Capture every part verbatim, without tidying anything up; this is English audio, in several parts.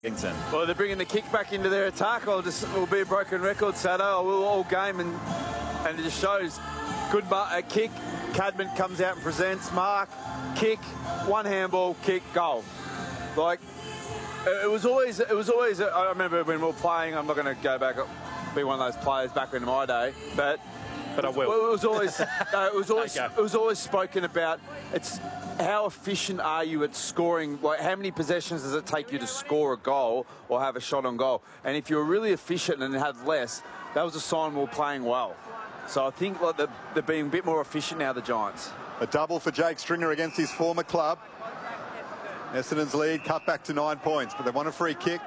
Well, they're bringing the kick back into their attack. I'll just, it will be a broken record, Sato. We'll all game, and and it just shows good uh, kick. Cadman comes out and presents. Mark, kick, one handball, kick, goal. Like it was always, it was always. I remember when we were playing. I'm not going to go back, be one of those players back in my day, but but I will. It was always, no, it was always, it was always spoken about. It's how efficient are you at scoring? Like, how many possessions does it take you to score a goal or have a shot on goal? And if you were really efficient and had less, that was a sign we were playing well. So I think like they're, they're being a bit more efficient now, the Giants. A double for Jake Stringer against his former club. Essendon's lead cut back to nine points, but they want a free kick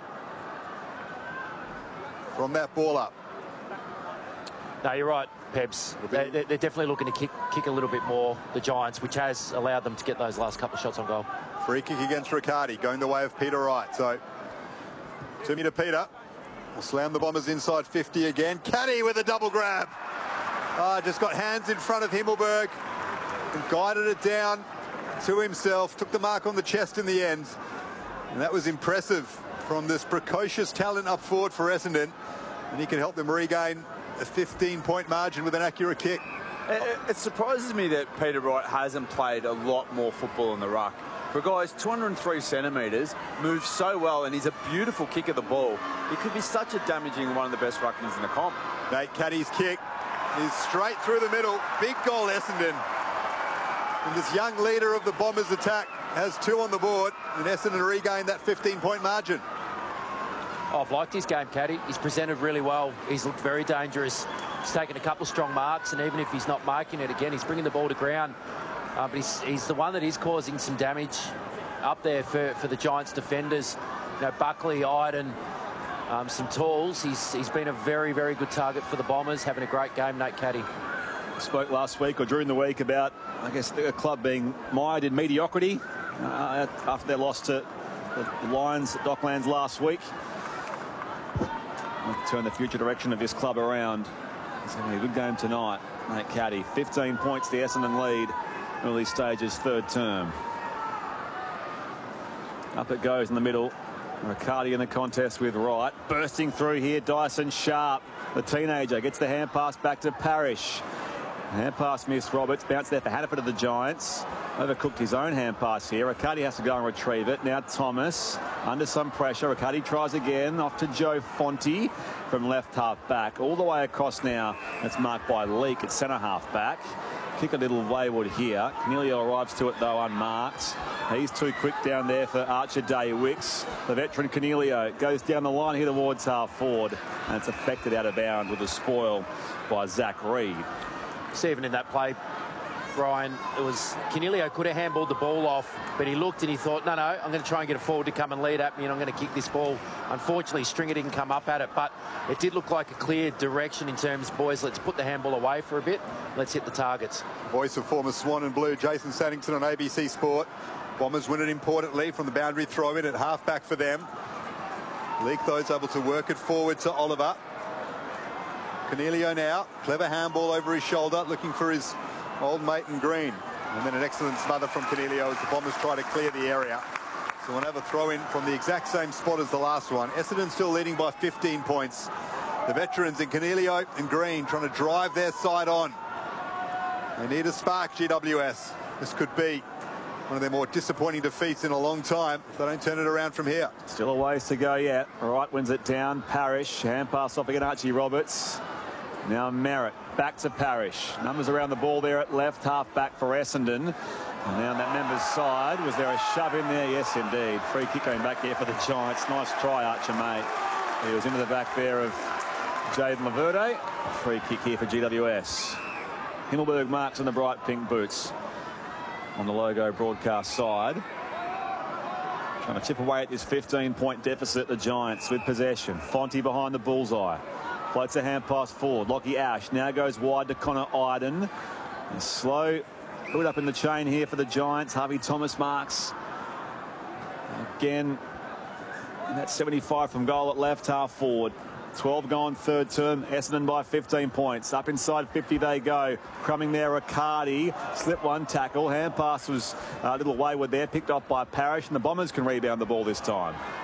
from that ball up. No, you're right, Pebs. They, they're definitely looking to kick, kick a little bit more, the Giants, which has allowed them to get those last couple of shots on goal. Free kick against Riccardi, going the way of Peter Wright. So, to me to Peter. Will slam the Bombers inside fifty again. Caddy with a double grab. Ah, just got hands in front of Himmelberg and guided it down to himself. Took the mark on the chest in the end. And that was impressive from this precocious talent up forward for Essendon. And he can help them regain a fifteen point margin with an accurate kick. It, it surprises me that Peter Wright hasn't played a lot more football in the ruck. For a guy who's two hundred and three centimetres, moves so well, and he's a beautiful kick of the ball. He could be such a damaging one of the best ruckmans in the comp. Nate Caddy's kick is straight through the middle. Big goal, Essendon. And this young leader of the Bombers attack has two on the board, and Essendon regained that fifteen point margin. I've liked his game, Caddy. He's presented really well. He's looked very dangerous. He's taken a couple of strong marks, and even if he's not marking it again, he's bringing the ball to ground. Uh, but he's, he's the one that is causing some damage up there for, for the Giants defenders. You know, Buckley, Iden, um, some tools. He's, he's been a very, very good target for the Bombers, having a great game, Nate Caddy. Spoke last week or during the week about, I guess, the club being mired in mediocrity uh, after their loss to the Lions at Docklands last week. We'll turn the future direction of this club around. It's going to be a good game tonight. Nate Caddy, fifteen points, the Essendon lead. Early stages, third term. Up it goes in the middle. Riccardi in the contest with Wright. Bursting through here, Dyson Sharp. The teenager gets the hand pass back to Parrish. Hand pass missed Roberts. Bounce there for Hannaford of the Giants. Overcooked his own hand pass here. Riccardi has to go and retrieve it. Now Thomas under some pressure. Riccardi tries again. Off to Joe Fonte from left half back. All the way across now. That's marked by Leak at centre half back. Kick a little wayward here. Cornelio arrives to it though unmarked. He's too quick down there for Archer Day-Wicks. The veteran Cornelio goes down the line here towards half forward, and it's affected out of bounds with a spoil by Zach Reed. See, even in that play, Brian, it was Cornelio could have handballed the ball off, but he looked and he thought, no, no, I'm going to try and get a forward to come and lead at me, and I'm going to kick this ball. Unfortunately, Stringer didn't come up at it, but it did look like a clear direction in terms, boys, let's put the handball away for a bit. Let's hit the targets. Voice of former Swan and Blue, Jason Saddington on A B C Sport. Bombers win it importantly from the boundary throw in at half back for them. Leak those able to work it forward to Oliver. Cornelio now, clever handball over his shoulder, looking for his old mate in green. And then an excellent smother from Cornelio as the Bombers try to clear the area. So we'll have a throw in from the exact same spot as the last one. Essendon still leading by fifteen points. The veterans in Cornelio and Green trying to drive their side on. They need a spark, G W S. This could be one of their more disappointing defeats in a long time if they don't turn it around from here. Still a ways to go yet. Wright wins it down. Parrish, hand pass off again, Archie Roberts. Now Merritt, back to Parrish. Numbers around the ball there at left, half back for Essendon. And now on that member's side, was there a shove in there? Yes, indeed. Free kick going back here for the Giants. Nice try, Archer, mate. He was into the back there of Jaden Laverde. Free kick here for G W S. Himmelberg marks in the bright pink boots on the logo broadcast side. Trying to chip away at this fifteen point deficit, the Giants with possession. Fonte behind the bullseye. Floats a hand pass forward. Lockie Ash now goes wide to Connor Iden. A slow build up in the chain here for the Giants. Harvey Thomas marks. Again, that's seventy-five from goal at left half forward. twelve gone third term. Essendon by fifteen points. Up inside fifty they go. Crumbing there, Riccardi. Slip one tackle. Hand pass was a little wayward there. Picked off by Parrish. And the Bombers can rebound the ball this time.